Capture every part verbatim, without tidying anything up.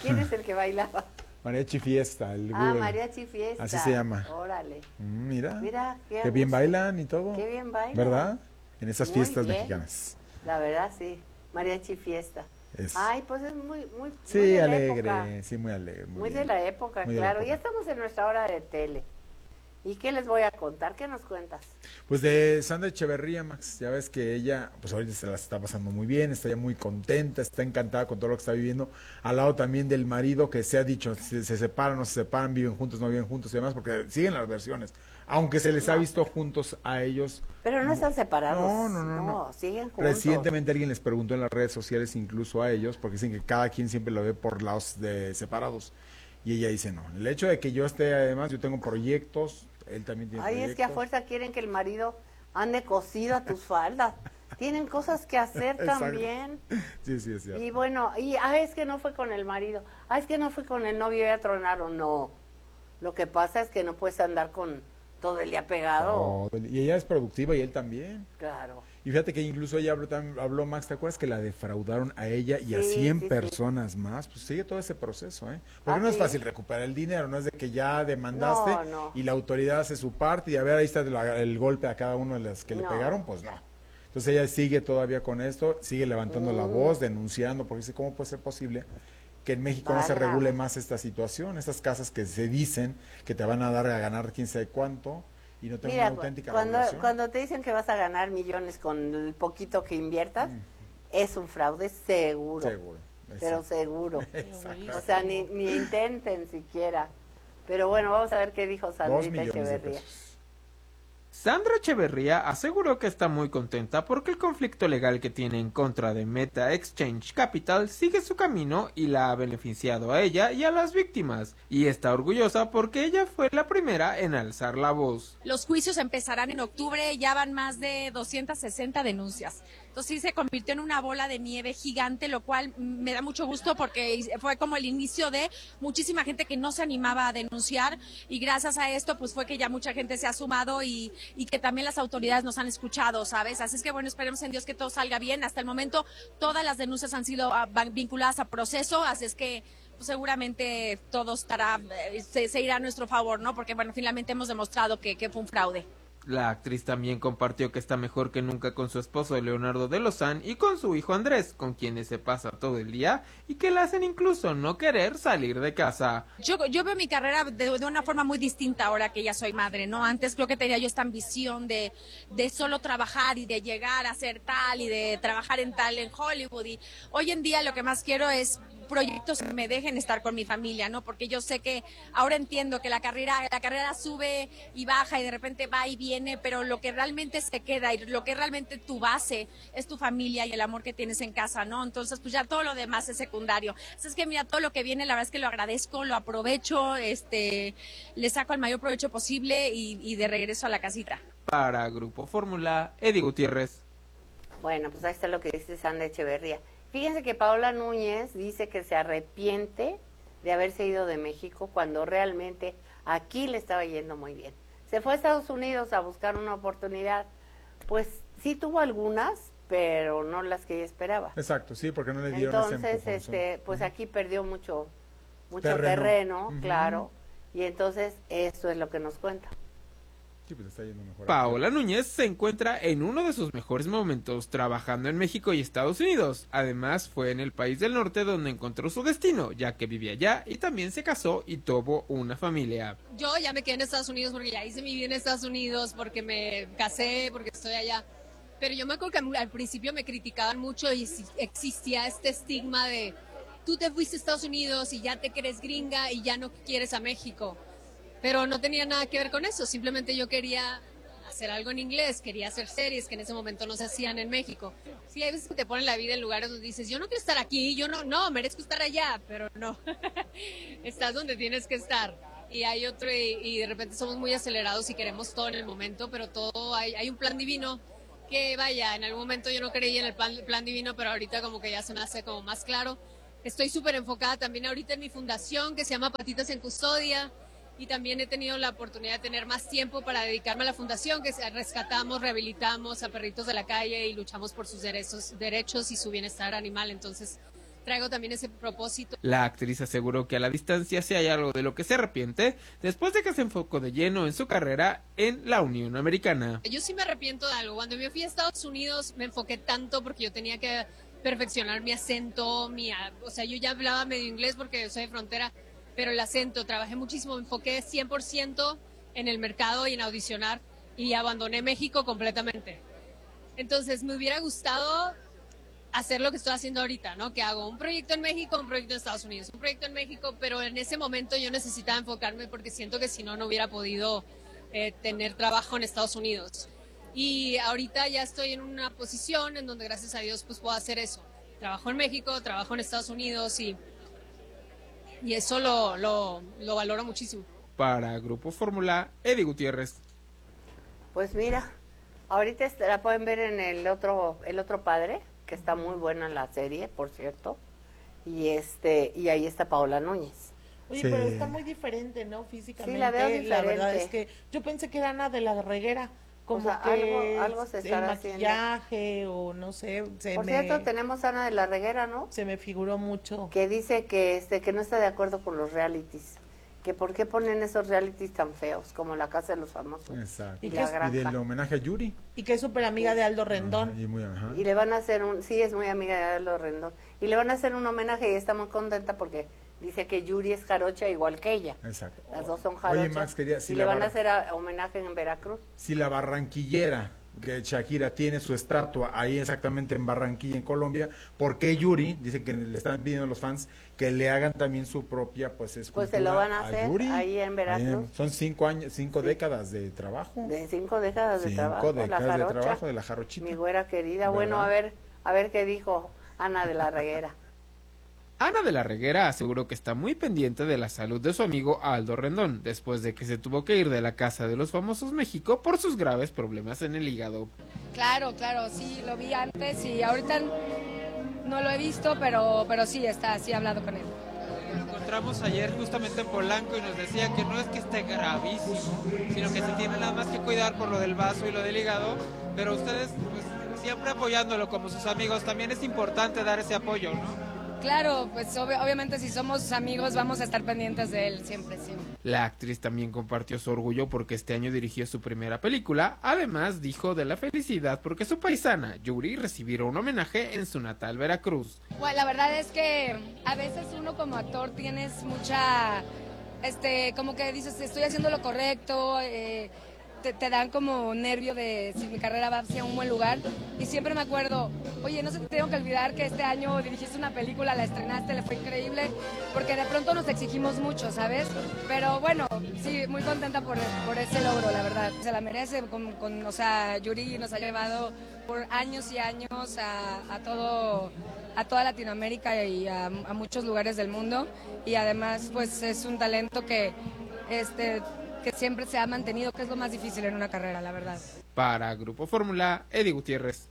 ¿Quién es el que bailaba? Mariachi Fiesta. El Ah, Google. Mariachi Fiesta. Así se llama. Órale. Mm, mira. Mira, qué, Qué bien bailan y todo. Qué bien bailan. ¿Verdad? En esas Muy fiestas bien. mexicanas. La verdad, sí. Mariachi Fiesta. Es. Ay, pues es muy, muy, Sí, muy de la alegre, época. sí, muy alegre. Muy, Muy bien. de la época, Muy de la claro. época. Ya estamos en nuestra hora de tele. ¿Y qué les voy a contar? ¿Qué nos cuentas? Pues de Sandra Echeverría, Max, ya ves que ella, pues ahorita se la está pasando muy bien, está ya muy contenta, está encantada con todo lo que está viviendo, al lado también del marido que se ha dicho, se, se separan, no se separan, viven juntos, no viven juntos y demás, porque siguen las versiones, aunque se les No. ha visto juntos a ellos. Pero no están separados. No, no, no, no. No, siguen juntos. Recientemente alguien les preguntó en las redes sociales, incluso a ellos, porque dicen que cada quien siempre lo ve por lados de separados, y ella dice no, el hecho de que yo esté, además, yo tengo proyectos, él también tiene Ay, proyectos. es que a fuerza quieren que el marido ande cosido a tus faldas. Tienen cosas que hacer Exacto. también. Sí, sí, es cierto. Y bueno, y ah, es que no fue con el marido. Ah, es que no fue con el novio, ya tronaron. No. Lo que pasa es que no puedes andar con todo el día pegado. No, y ella es productiva y él también. Claro. Y fíjate que incluso ella habló, tam- habló Max, ¿te acuerdas que la defraudaron a ella y a Sí, cien sí, sí. personas más? Pues sigue todo ese proceso, ¿eh? Porque Ah, no es ¿sí? fácil recuperar el dinero, no es de que ya demandaste No, no. y la autoridad hace su parte y a ver, ahí está la- el golpe a cada uno de las que le No. pegaron, pues no. Entonces ella sigue todavía con esto, sigue levantando la Mm. voz, denunciando, porque dice, ¿cómo puede ser posible que en México no se Válgame. regule más esta situación? Estas casas que se dicen que te van a dar a ganar quién sabe cuánto y no tengo Mira, una auténtica cuando, regulación. cuando te dicen que vas a ganar millones con el poquito que inviertas, Mm. es un fraude seguro. Seguro. Pero Exacto. seguro. Exacto. O sea, ni, ni intenten siquiera. Pero bueno, vamos a ver qué dijo Dos Sandrita millones de Echeverría. pesos. Sandra Echeverría aseguró que está muy contenta porque el conflicto legal que tiene en contra de Meta Exchange Capital sigue su camino y la ha beneficiado a ella y a las víctimas, y está orgullosa porque ella fue la primera en alzar la voz. Los juicios empezarán en octubre, ya van más de doscientas sesenta denuncias. Entonces sí se convirtió en una bola de nieve gigante, lo cual me da mucho gusto porque fue como el inicio de muchísima gente que no se animaba a denunciar, y gracias a esto pues fue que ya mucha gente se ha sumado y, y que también las autoridades nos han escuchado, ¿sabes? Así es que bueno, esperemos en Dios que todo salga bien. Hasta el momento todas las denuncias han sido ah, vinculadas a proceso, así es que pues, seguramente todo estará, eh, se, se irá a nuestro favor, ¿no? Porque bueno, finalmente hemos demostrado que, que fue un fraude. La actriz también compartió que está mejor que nunca con su esposo Leonardo de Lozán y con su hijo Andrés, con quienes se pasa todo el día y que la hacen incluso no querer salir de casa. Yo, yo veo mi carrera de, de una forma muy distinta ahora que ya soy madre, ¿no? Antes creo que tenía yo esta ambición de, de solo trabajar y de llegar a ser tal y de trabajar en tal en Hollywood, y hoy en día lo que más quiero es proyectos que me dejen estar con mi familia, ¿no? Porque yo sé que ahora entiendo que la carrera, la carrera sube y baja y de repente va y viene, pero lo que realmente se queda y lo que realmente tu base es tu familia y el amor que tienes en casa, ¿no? Entonces, pues ya todo lo demás es secundario. Así es que mira, todo lo que viene, la verdad es que lo agradezco, lo aprovecho, este, le saco el mayor provecho posible y, y de regreso a la casita. Para Grupo Fórmula, Eddie Gutiérrez. Bueno, pues ahí está lo que dice Sandra Echeverría. Fíjense que Paola Núñez dice que se arrepiente de haberse ido de México cuando realmente aquí le estaba yendo muy bien. Se fue a Estados Unidos a buscar una oportunidad. Pues sí tuvo algunas, pero no las que ella esperaba. Exacto, sí, porque no le dieron ese Entonces, empujón. este, pues aquí perdió mucho, mucho Terreno. terreno, Ujú. claro. Y entonces eso es lo que nos cuenta. Sí, pues está yendo mejor. Paola Núñez se encuentra en uno de sus mejores momentos trabajando en México y Estados Unidos. Además, fue en el país del norte donde encontró su destino, ya que vivía allá y también se casó y tuvo una familia. Yo ya me quedé en Estados Unidos porque ya hice mi vida en Estados Unidos, porque me casé, porque estoy allá. Pero yo me acuerdo que al principio me criticaban mucho y existía este estigma de tú te fuiste a Estados Unidos y ya te crees gringa y ya no quieres a México. Pero no tenía nada que ver con eso, simplemente yo quería hacer algo en inglés, quería hacer series que en ese momento no se hacían en México. Sí, hay veces que te ponen la vida en lugares donde dices, yo no quiero estar aquí, yo no, no, merezco estar allá, pero no, estás donde tienes que estar. Y hay otro, y, y de repente somos muy acelerados y queremos todo en el momento, pero todo, hay, hay un plan divino que vaya, en algún momento yo no creía en el plan, plan divino, pero ahorita como que ya se me hace como más claro. Estoy súper enfocada también ahorita en mi fundación que se llama Patitas en Custodia. Y también he tenido la oportunidad de tener más tiempo para dedicarme a la fundación, que rescatamos, rehabilitamos a perritos de la calle y luchamos por sus derechos, derechos y su bienestar animal. Entonces, traigo también ese propósito. La actriz aseguró que a la distancia sí hay algo de lo que se arrepiente después de que se enfocó de lleno en su carrera en la Unión Americana. Yo sí me arrepiento de algo. Cuando me fui a Estados Unidos me enfoqué tanto porque yo tenía que perfeccionar mi acento, mi, o sea, yo ya hablaba medio inglés porque soy de frontera, pero el acento, trabajé muchísimo, me enfoqué cien por ciento en el mercado y en audicionar y abandoné México completamente. Entonces me hubiera gustado hacer lo que estoy haciendo ahorita, ¿no? Que hago un proyecto en México, un proyecto en Estados Unidos, un proyecto en México, pero en ese momento yo necesitaba enfocarme porque siento que si no, no hubiera podido eh, tener trabajo en Estados Unidos. Y ahorita ya estoy en una posición en donde gracias a Dios pues puedo hacer eso. Trabajo en México, trabajo en Estados Unidos y, y eso lo, lo, lo valoro muchísimo. Para Grupo Fórmula, Eddie Gutiérrez. Pues mira, ahorita est- la pueden ver en el otro, el otro padre, que está muy buena la serie, por cierto, y este, y ahí está Paola Núñez. Oye, Sí. pero está muy diferente, ¿no? Físicamente. Sí, la veo La verdad diferente. es que yo pensé que era Ana de la Reguera. Como sea, que algo- algo se el estará haciendo. maquillaje o no sé, se Por me, cierto, tenemos a Ana de la Reguera, ¿no? se me figuró mucho. Que dice que este que no está de acuerdo con los realities, que por qué ponen esos realities tan feos como La Casa de los Famosos Exacto. y ¿Y La qué- Y del Granja. homenaje a Yuri. Y que es súper amiga de Aldo Ajá, Rendón. y muy, ajá. Y le van a hacer un, sí es muy amiga de Aldo Rendón, y le van a hacer un homenaje y está muy contenta porque dice que Yuri es jarocha igual que ella. Exacto. Las dos son jarochas. Oye, Max, quería, si y la le van a barra- hacer a- homenaje en Veracruz. si la barranquillera que Shakira tiene su estatua ahí exactamente en Barranquilla, en Colombia, ¿por qué Yuri? Dice que le están pidiendo a los fans que le hagan también su propia pues escultura Pues se lo van a hacer Yuri. ahí en Veracruz. Ahí en- son cinco años, cinco décadas de trabajo. De cinco décadas de cinco trabajo, la décadas de jarocha, trabajo de la jarochita. mi güera querida. Bueno, ¿Verdad? a ver, a ver qué dijo Ana de la Reguera. Ana de la Reguera aseguró que está muy pendiente de la salud de su amigo Aldo Rendón, después de que se tuvo que ir de la Casa de los Famosos México por sus graves problemas en el hígado. Claro, claro, sí, lo vi antes y ahorita no lo he visto, pero, pero sí, está, sí he hablado con él. Lo encontramos ayer justamente en Polanco y nos decía que no es que esté gravísimo, sino que se tiene nada más que cuidar por lo del vaso y lo del hígado, pero ustedes pues, siempre apoyándolo como sus amigos, también es importante dar ese apoyo, ¿no? Claro, pues ob- obviamente si somos amigos vamos a estar pendientes de él siempre, siempre. La actriz también compartió su orgullo porque este año dirigió su primera película, además dijo de la felicidad porque su paisana, Yuri, recibiera un homenaje en su natal Veracruz. Bueno, la verdad es que a veces uno como actor tienes mucha, este, como que dices, estoy haciendo lo correcto, eh, te, te dan como nervio de si mi carrera va hacia un buen lugar. Y siempre me acuerdo, oye, no se te tengo que olvidar que este año dirigiste una película, la estrenaste, le fue increíble, porque de pronto nos exigimos mucho, ¿sabes? Pero bueno, sí, muy contenta por, por ese logro, la verdad. Se la merece, con, con, o sea, Yuri nos ha llevado por años y años a, a todo... a toda Latinoamérica y a, a muchos lugares del mundo, y además pues es un talento que este que siempre se ha mantenido, que es lo más difícil en una carrera, la verdad. Para Grupo Fórmula, Eddie Gutiérrez.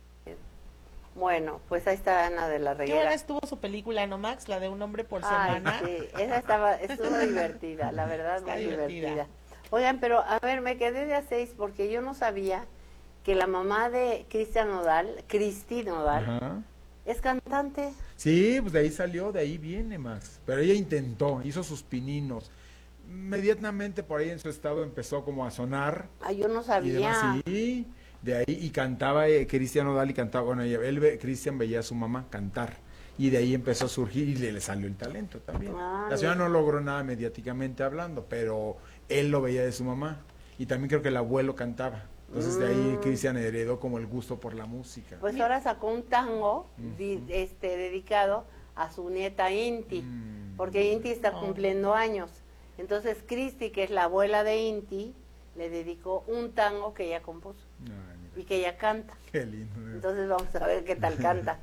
Bueno, pues ahí está Ana de la Qué Reguera. buena estuvo su película, ¿no, Max? La de Un hombre por Ay, semana. sí, esa estaba, estuvo divertida, la verdad, Está muy divertida. divertida. Oigan, pero a ver, me quedé de a seis porque yo no sabía que la mamá de Cristian Nodal, Cristi Nodal, Ajá. es cantante. Sí, pues de ahí salió, de ahí viene, Max. Pero ella intentó, hizo sus pininos. Inmediatamente por ahí en su estado empezó como a sonar. Ay, yo no Y sabía. demás, sí, de ahí, y cantaba eh, Cristian Nodal y cantaba, bueno, ella- él, ve- Cristian veía a su mamá cantar, y de ahí empezó a surgir y le, le salió el talento también. Ah, La señora mira. no logró nada mediáticamente hablando, pero él lo veía de su mamá, y también creo que el abuelo cantaba. Entonces de ahí Cristian heredó como el gusto por la música. Pues ahora sacó un tango di- este dedicado a su nieta Inti, Mm. porque Inti está Oh. cumpliendo años. Entonces Cristi, que es la abuela de Inti, le dedicó un tango que ella compuso Ay, mira, y que ella canta. qué lindo. Entonces vamos a ver qué tal canta.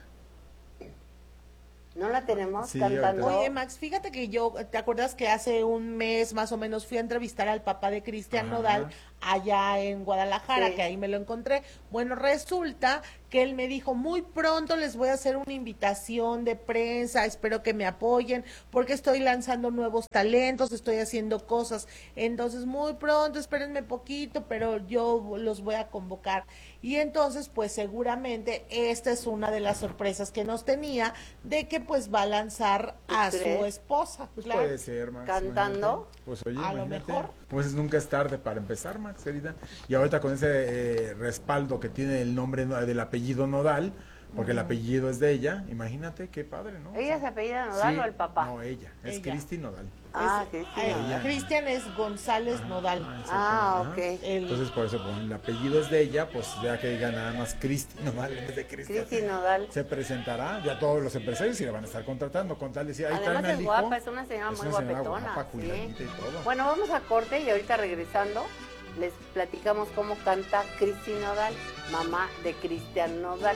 ¿No la tenemos Sí, cantando? ahorita. Oye, Max, fíjate que yo, ¿te acuerdas que hace un mes más o menos fui a entrevistar al papá de Cristian Ajá. Nodal allá en Guadalajara, Sí. que ahí me lo encontré. Bueno, resulta que él me dijo, muy pronto les voy a hacer una invitación de prensa, espero que me apoyen, porque estoy lanzando nuevos talentos, estoy haciendo cosas, entonces muy pronto, espérenme poquito, pero yo los voy a convocar. Y entonces, pues seguramente esta es una de las sorpresas que nos tenía, de que pues va a lanzar a ¿Tú su crees? esposa. Pues Claro. puede ser, Max. ¿Cantando? imagínate. Pues oye, A lo imagínate. mejor. Pues nunca es tarde para empezar, Max, querida. Y ahorita con ese eh, respaldo que tiene el nombre no- del apellido Nodal, porque el apellido es de ella, imagínate, qué padre, ¿no? ¿Ella se apellida Nodal Sí, o el papá? No, ella, es Ella. Cristi Nodal. Ah, Es- que sí. eh, Ella. Cristian es González Nodal. Ah, Ajá. ok. El- Entonces por eso, como el apellido es de ella, pues ya que diga nada más Cristi Nodal en vez de Cristian. Cristi Nodal. Se presentará, ya todos los empresarios y le van a estar contratando con tal de decir, ahí Además tráeme al es hijo. guapa, es una señora Es muy una señora guapetona. guapa, sí. cuidadita y todo. Bueno, vamos a corte y ahorita regresando les platicamos cómo canta Cristi Nodal, mamá de Cristian Nodal.